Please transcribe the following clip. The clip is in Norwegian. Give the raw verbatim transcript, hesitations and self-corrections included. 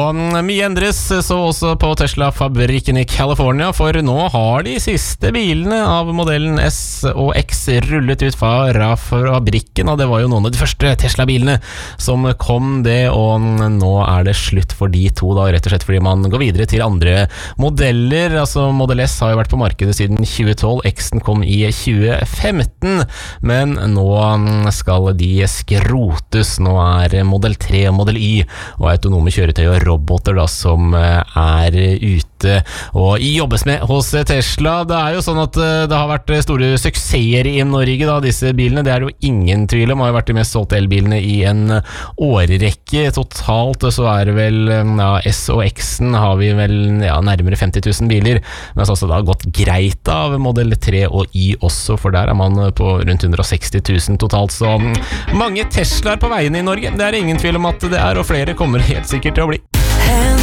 Og mye endres så også på Tesla-fabrikken i California, for nå har de siste bilene av modellen S og X rullet ut fra fabrikken, og det var jo noen av de første Tesla-bilene som kom det, og nå er det slutt for de to da, rett og slett fordi man går videre til andre modeller. Altså Model S har jo vært på markedet siden tjue tolv, X-en kom i tjue femten, men nå skal de skrotes. Nå er Model tre og Model Y og autonome kjøretøy og roboter da, som er ute og jobbes med hos Tesla. Det er jo sånn at det har vært store suksesser i Norge da, disse bilene. Det er jo ingen tvil om. Det har vært de mest solgte elbilene i en årrekke. Totalt så er det vel ja, S og X-en har vi vel ja, nærmere femti tusen biler, men altså, det har gått greit av Model tre og Y også, for der er man på rundt hundre og seksti tusen totalt, så mange Teslaer på veiene i Norge. Det er ingen tvil om at det er, og flere kommer helt sikkert til å bli.